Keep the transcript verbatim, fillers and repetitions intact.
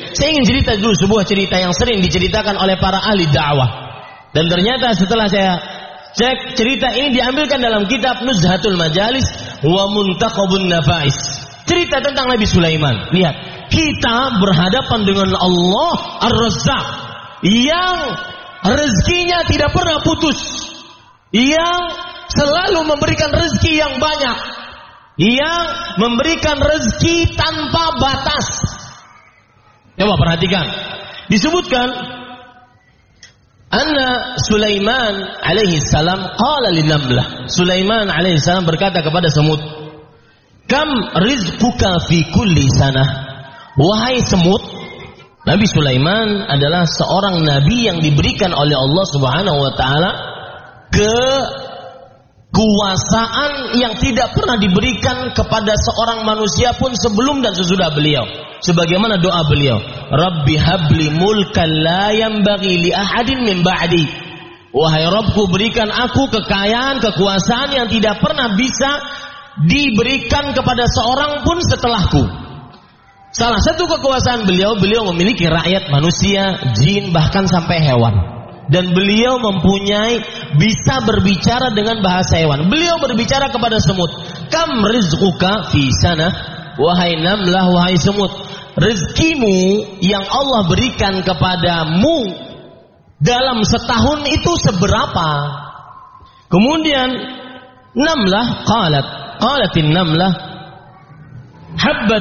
Saya ingin cerita dulu sebuah cerita yang sering diceritakan oleh para ahli dakwah. Dan ternyata setelah saya cek, cerita ini diambilkan dalam kitab Nuzhatul Majalis wa Muntaqabun Nafais. Cerita tentang Nabi Sulaiman. Lihat, kita berhadapan dengan Allah Ar-Razzaq yang rezekinya tidak pernah putus, yang selalu memberikan rezeki yang banyak, yang memberikan rezeki tanpa batas. Coba perhatikan, disebutkan anna Sulaiman alaihi salam qala linamlah. Sulaiman alaihi salam berkata kepada semut, kam rizquka fi kulli sanah. Wahai semut, Nabi Sulaiman adalah seorang nabi yang diberikan oleh Allah Subhanahu wa taala kekuasaan yang tidak pernah diberikan kepada seorang manusia pun sebelum dan sesudah beliau. Sebagaimana doa beliau, Rabbi habli mulkan la yanbaghi li ahadin min ba'di. Wahai Rabbku, berikan aku kekayaan, kekuasaan yang tidak pernah bisa diberikan kepada seorang pun setelahku. Salah satu kekuasaan beliau, beliau memiliki rakyat manusia, jin, bahkan sampai hewan. Dan beliau mempunyai, bisa berbicara dengan bahasa hewan. Beliau berbicara kepada semut, kam rizquka fi sana. Wahai namlah, wahai semut, rezekimu yang Allah berikan kepadamu dalam setahun itu seberapa? Kemudian namlah qalat, qalatin namlah habbat